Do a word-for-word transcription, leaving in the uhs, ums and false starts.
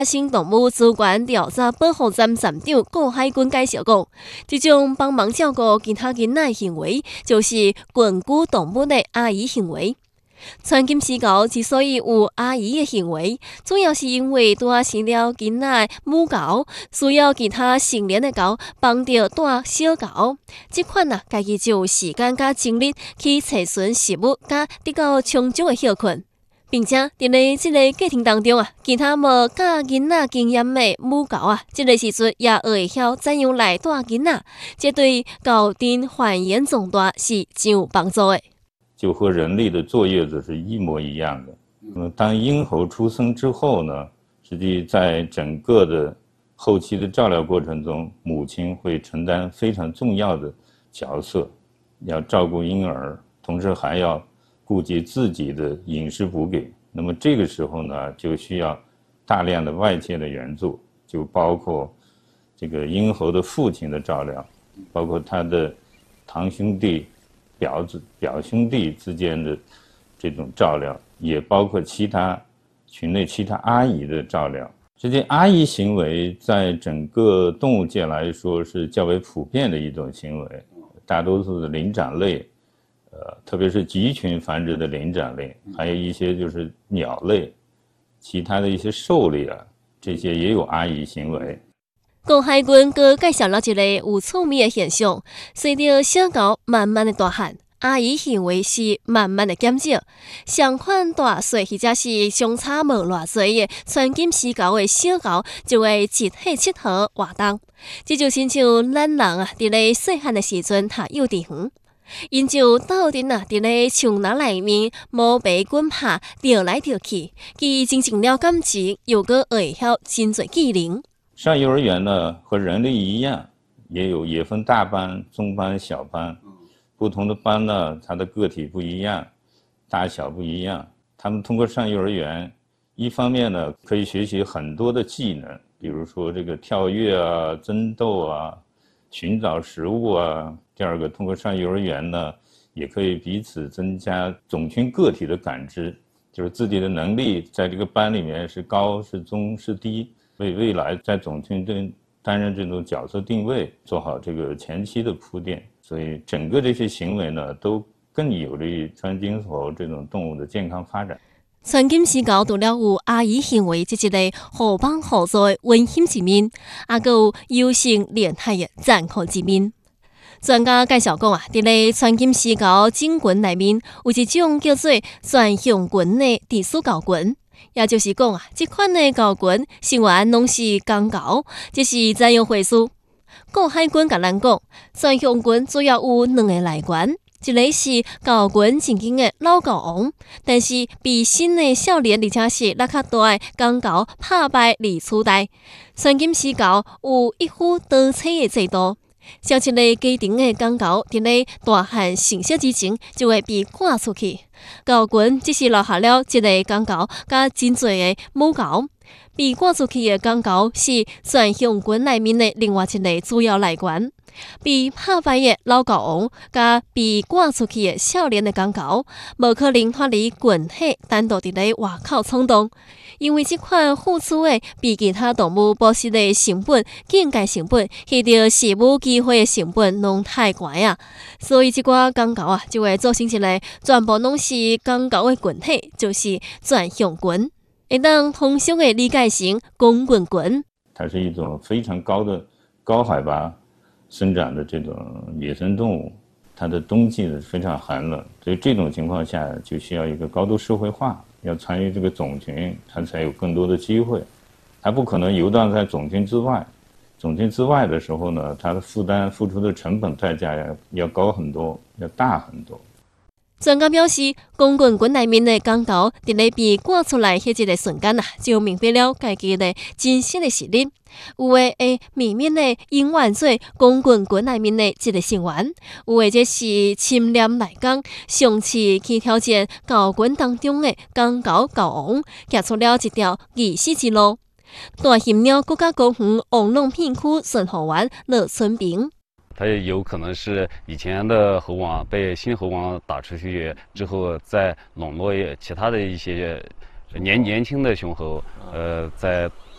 野生动物资源调查保护站站长顾海军介绍讲，这种帮忙照顾其他囡仔的行为，就是群居动物的阿姨行为。川金丝猴之所以有阿姨的行为，主要是因为带生了囡仔的母猴需要其他成年的猴帮着带小猴，这款啊，家己就有时间甲精力去找寻食物，甲得到充足的休困。并且伫咧即个过程当中啊，其他无教囡仔经验的母猴啊，即个时阵也会晓怎样来带囡仔，这对猴阵繁衍壮大是真有帮助的。 就和人类的坐月子是一模一样的。那么当婴猴出生之后呢，实际在整个的后期的照料过程中，母亲会承担非常重要的角色，要照顾婴儿，同时还要顾及自己的饮食补给。那么这个时候呢，就需要大量的外界的援助，就包括这个婴猴的父亲的照料，包括他的堂兄弟表子表兄弟之间的这种照料，也包括其他群内其他阿姨的照料。实际阿姨行为在整个动物界来说是较为普遍的一种行为，大多数的灵长类，呃，特别是集群繁殖的灵长类，还有一些就是鸟类，其他的一些兽类啊，这些也有阿姨行为。 顾海军佮介绍了一个有趣味的现象，随着小猴慢慢的大汉，阿姨行为是慢慢的减少。相款大细或者是相差无偌济的川金丝猴的小猴，就会一起佚佗活动。这就亲像咱人啊，伫咧细汉的时阵读幼稚园，因就斗阵啊，伫咧树林内面摸爬滚爬，跳来跳去，既增进了感情，又个会晓真侪技能。 上幼儿园呢，和人类一样，也有也分大班、中班、小班。不同的班呢，它的个体不一样，大小不一样。他们通过上幼儿园，一方面呢，可以学习很多的技能，比如说这个跳跃啊、争斗啊、寻找食物啊。第二个，通过上幼儿园呢，也可以彼此增加种群个体的感知，就是自己的能力在这个班里面是高、是中、是低。为未来在种群中担任这种角色定位，做好这个前期的铺垫，所以整个这些行为呢，都更有利于川金丝猴这种动物的健康发展。 川金丝猴除了有阿姨行为这一个互帮互助的温馨一面，也有友情连害的残酷一面。专家介绍讲啊，伫咧川金丝猴种群内面，有一种叫做全向群的地属猴群。也就是讲啊，这款的猴群成员拢是公猴，这是怎样回事？顾海军甲咱讲，全向群主要有两个来源，一个是猴群曾经的老猴王，但是被新的少年而且是力较大的公猴打败而取代。川金丝猴有一夫多妻的制度。少一个家庭的公猴，伫咧大汉成熟之前，就会被赶出去。猴群只是留下了一个公猴，甲真侪的母猴。被赶出去的公猴是全向群内面的另外一个主要来源。被打败的老猴王，甲被赶出去的少年的公猴，无可能脱离群体，单独伫咧外口闯动。因为这款付出的比其他动物捕食的成本、境界成本、迄着食物机会的成本拢太悬啊，所以这寡公猴啊，就会造成一个全部拢是公猴的群体，就是全向群，会当通俗的理解成公群群。 它是一种非常高的高海拔生长的这种野生动物，它的冬季呢非常寒冷，所以这种情况下就需要一个高度社会化。要参与这个种群，它才有更多的机会。它不可能游荡在种群之外，种群之外的时候呢，它的负担、付出的成本代价要要高很多，要大很多。 专家表示，公群群内面的公猴伫咧被赶出来迄一个瞬间啊，就明白了家己的真实的实力。有的会明面的永远做公群群内面的一个成员，有的则是侵略来讲，上次去挑战猴群当中的公猴猴王，行出了一条易死之路。大型鸟国家公园王龙片区巡护员乐春平。 它也有可能是以前的猴王被新猴王打出去之后，再笼络其他的一些年年轻的雄猴，呃，在